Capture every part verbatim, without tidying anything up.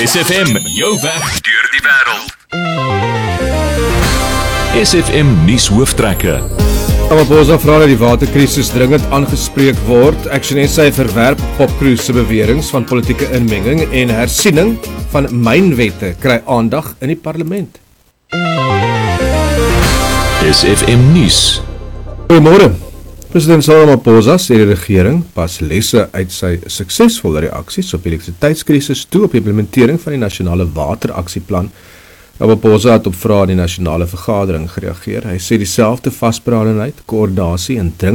S F M, jou weg deur die wêreld. S F M nuus hooftrekke. Ramaphosa vra dat die waterkrisis dringend aangespreek word. Action S A verwerp Popcrew se beweringe van politieke inmenging en hersiening van mynwette kry aandag in die parlement. S F M nuus. Goeiemôre. President Cyril Ramaphosa sê die regering pas lesse uit sy suksesvolle reaksies op die elektrisiteitskrisis toe op die implementering van die nasionale wateraksieplan. Ramaphosa het op vrae in die nasionale vergadering gereageer. Hy sê dieselfde vasberadenheid, koördinasie en dringend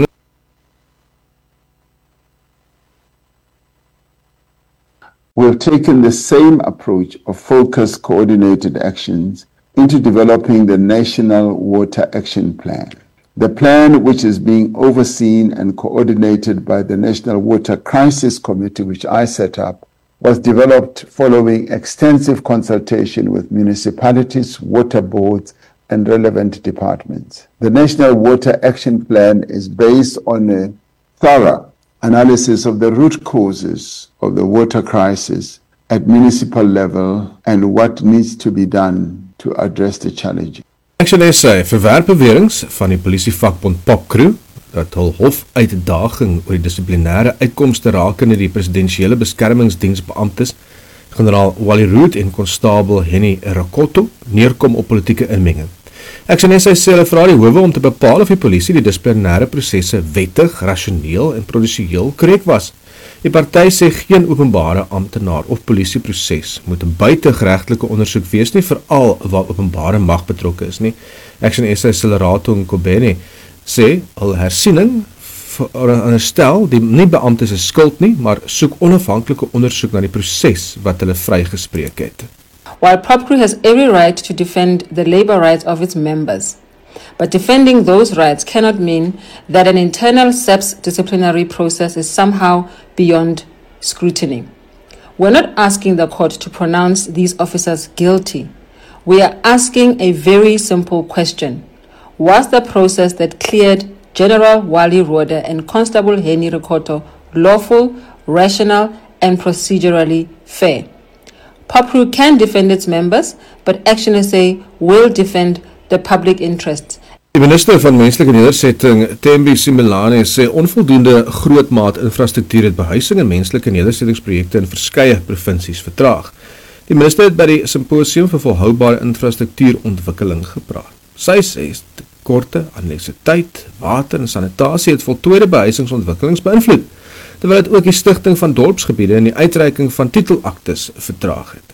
We have taken the same approach of focused, coordinated actions into developing the National Water Action Plan. The plan, which is being overseen and coordinated by the National Water Crisis Committee, which I set up, was developed following extensive consultation with municipalities, water boards, and relevant departments. The National Water Action Plan is based on a thorough analysis of the root causes of the water crisis at municipal level and what needs to be done to address the challenge. Action S A verwerp beweringe van die polisievakbond Popcrew dat hul hofuitdaging oor die dissiplinêre uitkomste rakende die presidensiële beskermingsdiensbeamptes generaal Wally Root en konstabel Henny Rakotto neerkom op politieke inmenging. Action S A sê hulle vra die howe om te bepaal of die polisie die dissiplinêre prosesse wettig, rasioneel en produsieel korrek was. Die party sê geen openbare amptenaar of polisieproses moet 'n buitegeregtelike ondersoek wees nie, veral waar openbare mag betrokke is nie. Action S A Accelerato Nkobeni sê hul hersiening veronderstel die nie beamptes is skuld nie, maar soek onafhanklike ondersoek na die proses wat hulle vrygespreek het. While Popcrew has every right to defend the labor rights of its members, but defending those rights cannot mean that an internal S A P's disciplinary process is somehow beyond scrutiny. We're not asking the court to pronounce these officers guilty. We are asking a very simple question. Was the process that cleared General Wally Roda and Constable Henny Rakotto lawful, rational, and procedurally fair? Popcrew can defend its members, but Action S A will defend the public interest. Die minister van Menslike Nedersetting, Thembi Simelane, sê onvoldoende grootmaat infrastruktuur het behuising en menslike nedersettingsprojekte in verskeie provinsies vertraag. Die minister het by die symposium vir volhoubare infrastruktuurontwikkeling gepraat. Sy sê tekorte aan elektrisiteit, water en sanitasie het voltooide behuisingsontwikkelings beïnvloed, terwyl dit ook die stigting van dorpsgebiede en die uitreiking van titelaktes vertraag het.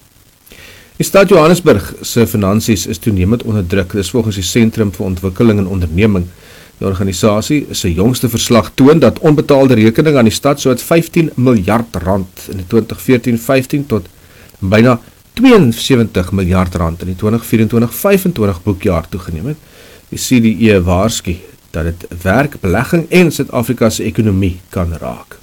Die stad Johannesburg se finansies is toenemend onder druk, dis volgens die Sentrum vir Ontwikkeling en Onderneming. Die organisasie se jongste verslag toon dat onbetaalde rekening aan die stad so het vyftien miljard rand in die twintig veertien vyftien tot byna twee en sewentig miljard rand in die twintig vyf vyf boekjaar toegeneem het. Die C D E waarsku dat dit werk, belegging en Suid-Afrika se ekonomie kan raak.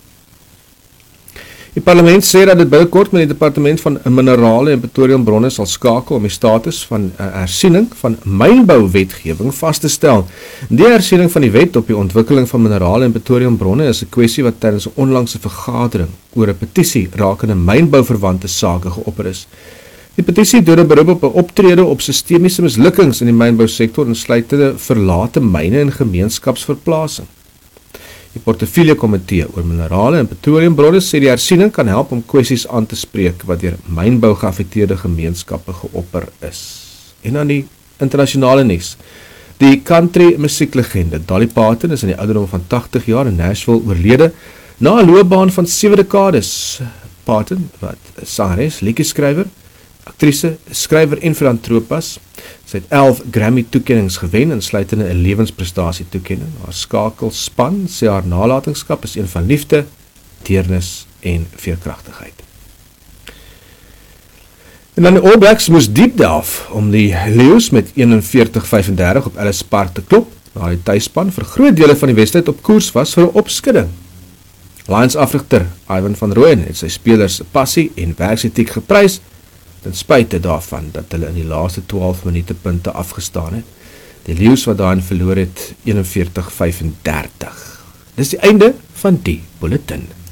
Die parlement sê dat dit binnekort met die departement van minerale en petroleumbronne sal skakel om die status van uh, hersiening van mynbouwetgewing vas te stel. Die hersiening van die wet op die ontwikkeling van minerale en petroleumbronne is 'n kwessie wat tydens 'n onlangse vergadering oor 'n petisie rakende mynbouverwante sake geopper is. Die petisie doen 'n beroep op 'n optrede op sistemiese mislukkings in die mynbousektor insluitende verlate myne en gemeenskapsverplasing. Die portefeulje komitee oor minerale en petroleumbronne sê die hersiening kan help om kwessies aan te spreek wat deur mynbou geaffekteerde gemeenskappe geopper is. En dan die internasionale nuus. Die country musieklegende Dolly Parton is in die ouderdom van tagtig jaar in Nashville oorlede na 'n loopbaan van sewe dekades. Parton, wat sangeres, liedjeskrywer, aktrise, skrywer en filantroop was. Sy het elf Grammy toekennings gewen, insluitende 'n lewensprestasie toekenning. Haar skakelspan sê haar nalatenskap is een van liefde, deernis en veerkragtigheid. En dan die All Blacks moes diep delf om die Lions met eenenveertig vyf-en-dertig op Ellis Park te klop, na die tuisspan vir groot dele van die wedstryd op koers was vir 'n opskudding. Lions afrigter Ivan van Rooyen het sy spelers se passie en werksetiek geprys, ten spyte daarvan dat hulle in die laaste twaalf minute punte afgestaan het. Die Lions wat daarin verloor het eenenveertig vyf-en-dertig. Dis die einde van die bulletin.